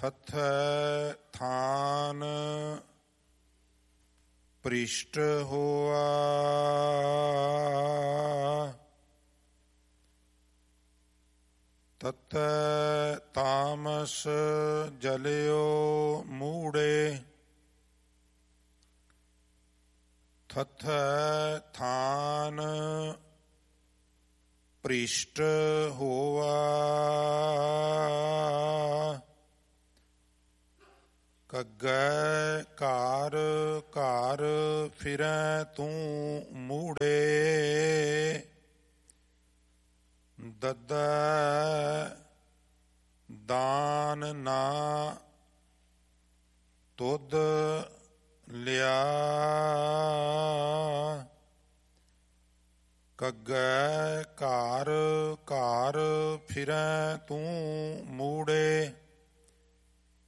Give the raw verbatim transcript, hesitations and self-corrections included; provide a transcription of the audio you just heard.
ਥਥੈ ਥਾਨ ਪ੍ਰਿਸ਼ਟ ਹੋਆ, ਤਤੈ ਤਾਮਸ ਜਲਿਓ ਮੂੜੇ। ਥਥੈ ਥਾਨ ਪ੍ਰਿਸ਼ਟ ਹੋਆ, ਕੱਗੈ ਘਰ ਘਰ ਫਿਰੈ ਤੂੰ ਮੂੜੇ। ਦੱਦੈ ਦਾਨ ਨਾ ਤੁਧ ਲਿਆ, ਕੱਗੈ ਘਰ ਘਰ ਫਿਰੈ ਤੂੰ ਮੂੜੇ।